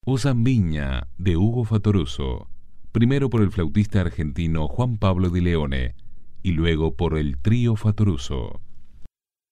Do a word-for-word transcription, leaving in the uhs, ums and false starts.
O Zambiña, de Hugo Fattoruso, primero por el flautista argentino Juan Pablo Di Leone y luego por el trío Fattoruso.